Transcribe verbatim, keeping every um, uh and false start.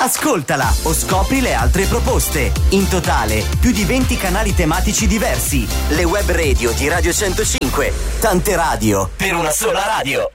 Ascoltala o scopri le altre proposte. In totale, più di venti canali tematici diversi. Le web radio di Radio centocinque. Tante radio per una sola radio.